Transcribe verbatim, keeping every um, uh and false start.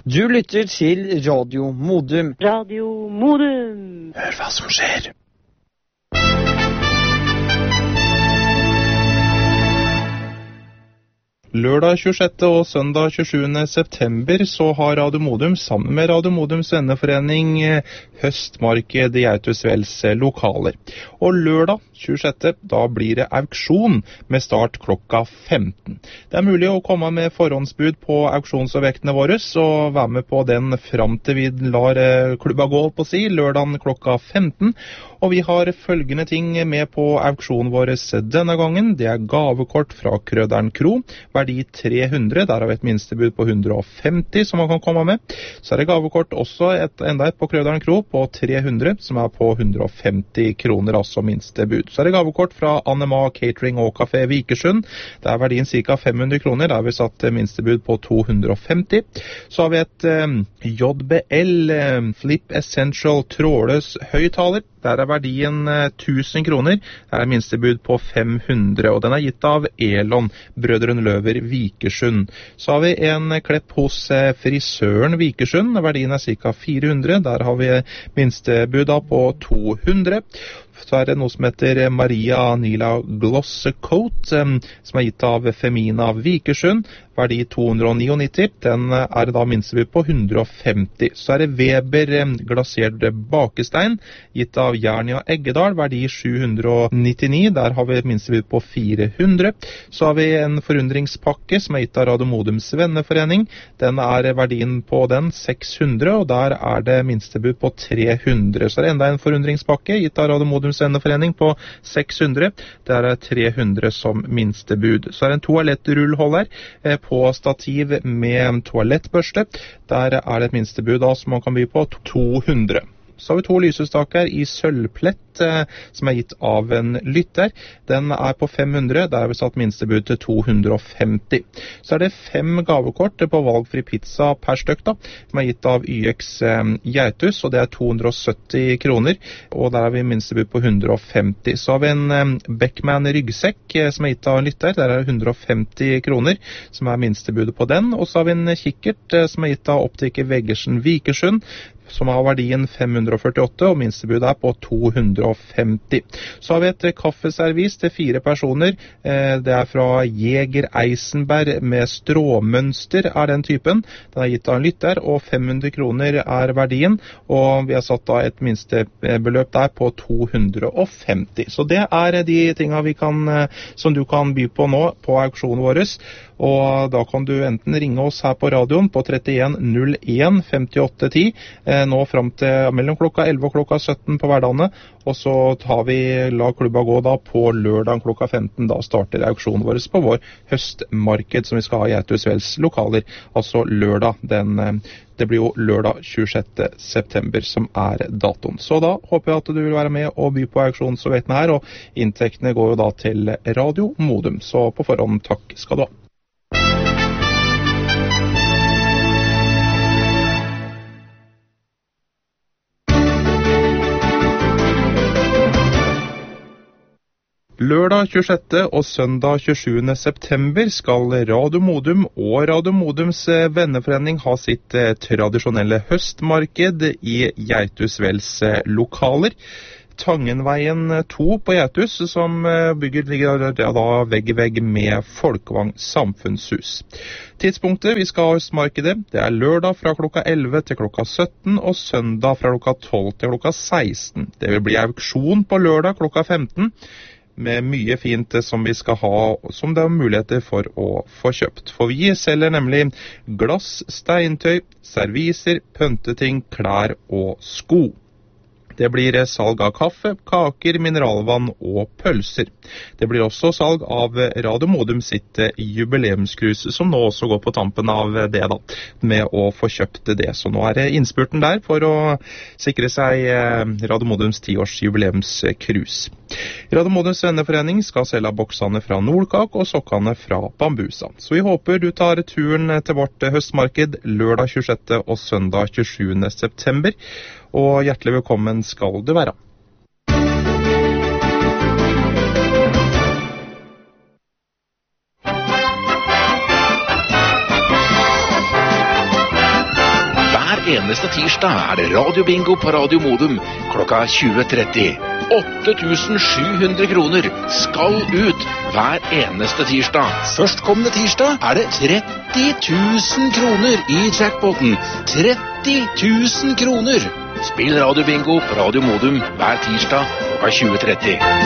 Du lytter til Radio Modum. Radio Modum. Hør hva som skjer. Lørdag tjuesjette og søndag tjuesjuende september så har Radio Modum sammen med Radio Modums venneforening høstmarked i Autusvelds lokaler. Og lørdag tjuesjette da blir det auksjon med start klokka femten. Det er mulig å komme med forhåndsbud på auksjonsobjektene våre og være med på den fram til vi lar klubba gå på si lørdagen klokka femten. Og vi har følgende ting med på auksjonen vår denne gangen. Det er gavekort fra Krøderen Kro, verdi tre hundre, der har vi et minstebud på hundre og femti som man kan komme med. Så er det gavekort også et, enda et på Krøderen Kro på tre hundre, som er på hundre og femti kroner, altså minstebud. Så er det gavekort fra Anema Catering og Café Vikersund. Det er verdien ca. fem hundre kroner, der har vi satt minstebud på to hundre og femti. Så har vi et um, J B L um, Flip Essential trådløs høyttaler. Der er verdien tusen kroner. Det er minstebud på fem hundre, og den er gitt av Elon, Brødrene Løver Vikersund. Så har vi en klepp hos frisøren Vikersund. Verdien er ca. fire hundre. Der har vi minstebud på to hundre. Så er det noe som heter Maria Nila Gloss Coat, som er gitt av Femina Vikersund. Verdi to hundre og nittini. Den er da minstebud på hundre og femti. Så er det Weber glasert bakestein, gitt av Jernia Eggedal. Verdi sju hundre og nittini. Der har vi minstebud på fire hundre. Så har vi en forundringspakke som er gitt av Radio Modums venneforening. Den er verdien på den seks hundre, og der er det minstebud på tre hundre. Så er det enda en forundringspakke gitt av Radio Modums venneforening på seks hundre. Der er tre hundre som minstebud. Så er det en toalettrullholder eh, på stativ med toalettbørste. Der er det et minstebud da, som man kan by på to hundre. Så har vi to lysestaker i sølvplett eh, som er gitt av en lytter. Den er på fem hundre, der har vi satt minstebud til to hundre og femti. Så er det fem gavekort på valgfri pizza per stykk da, som er gitt av Y X eh, Gjertus, og det er to hundre og sytti kroner, og der har vi minstebud på hundre og femti. Så har vi en eh, Beckman ryggsekk eh, som er gitt av en lytter, der er hundre og femti kroner, som er minstebudet på den. Og så har vi en kikkert eh, som er gitt av optiker Veggersen Vikersund, som har verdien fem hundre og førtiåtte, og minstebudet er på to hundre og femti. Så har vi et kaffeservis til fire personer. Det er fra Jeger Eisenberg med stråmønster, er den typen. Den er gitt av en lytter, og fem hundre kroner er verdien, og vi har satt da et minstebeløp der på to hundre og femti. Så det er de tingene vi kan, som du kan by på nå på auksjonen vår. Og da kan du enten ringe oss her på radioen på trettien null en femtiåtte ti, eh, nå frem til mellom klokka elleve og klokka sytten på hverdagene, og så tar vi la klubba gå da på lørdag klokka femten, da starter auksjonen vår på vår høstmarked som vi skal ha i Autusvelds lokaler, altså lørdag den, det blir jo lørdag tjuesjette september som er datoen. Så da håper jeg at du vil være med og by på auksjonsobjektene her, og inntektene går jo da til Radio Modum, så på forhånd takk skal du ha. Lørdag tjuesjette og søndag tjuesjuende september skal Radio Modum og Radio Modums venneforening ha sitt tradisjonelle høstmarked i Gjertusvelds lokaler. Tangenveien to på Gjertus, som bygger ligger da vegg i vegg med Folkevang samfunnshus. Tidspunktet vi skal ha høstmarkedet, det er lørdag fra klokka elleve til klokka sytten, og søndag fra klokka tolv til klokka seksten. Det vil bli auksjon på lørdag klokka femten, med mye fint som vi skal ha, som det er muligheter for å få kjøpt. For vi selger nemlig glass, steintøy, serviser, pønteting, klær og sko. Det blir salg av kaffe, kaker, mineralvann og pølser. Det blir også salg av Radio Modum sitt jubileumskrus, som nå også går på tampen av det da, med å få kjøpt det. Så nå er det innspurten der for å sikre seg Radio Modums tiårs jubileumskrus. Radio Modums venneforening skal selge boksene fra Nordkak og sokkene fra Bambusa. Så vi håper du tar turen til vårt høstmarked lørdag tjuesjette og søndag tjuesjuende september. Og hjertelig velkommen skal du være. eneste tirsdag er det radiobingo på Radio Modum klokka tjue tretti. åtte tusen sju hundre kroner skal ut hver eneste tirsdag. Førstkommende tirsdag er det tretti tusen kroner i jackpoten. tretti tusen kroner! Spill radiobingo på Radio Modum hver tirsdag klokka tjue tretti.